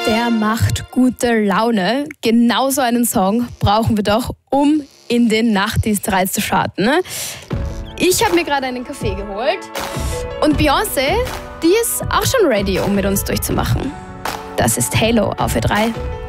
Der macht gute Laune. Genauso einen Song brauchen wir doch, um in den Nachtdienst reinzustarten. Ne? Ich habe mir gerade einen Kaffee geholt und Beyoncé, die ist auch schon ready, um mit uns durchzumachen. Das ist Halo auf Ö3.